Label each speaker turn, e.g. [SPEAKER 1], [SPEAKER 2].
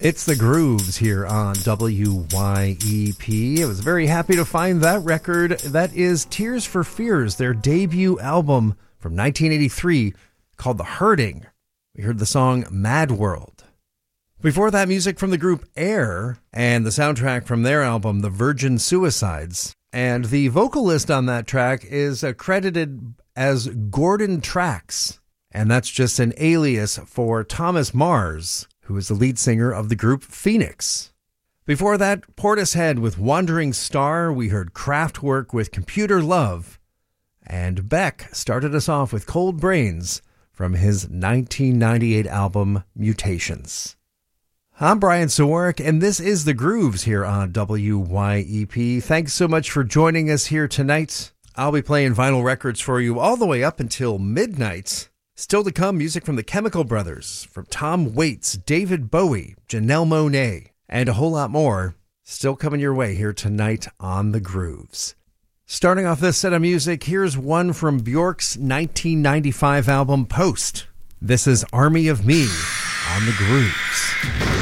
[SPEAKER 1] It's the Grooves here on WYEP. I was very happy to find that record. That is Tears for Fears, their debut album from 1983 called The Hurting. We heard the song Mad World. Before that, music from the group Air and the soundtrack from their album The Virgin Suicides. And the vocalist on that track is credited as Gordon Trax. And that's just an alias for Thomas Mars, who is the lead singer of the group Phoenix. Before that, Portishead with Wandering Star. We heard Kraftwerk with Computer Love. And Beck started us off with Cold Brains from his 1998 album Mutations. I'm Brian Sawarik, and this is The Grooves here on WYEP. Thanks so much for joining us here tonight. I'll be playing vinyl records for you all the way up until midnight. Still to come, music from the Chemical Brothers, from Tom Waits, David Bowie, Janelle Monáe, and a whole lot more. Still coming your way here tonight on The Grooves. Starting off this set of music, here's one from Bjork's 1995 album Post. This is Army of Me on The Grooves.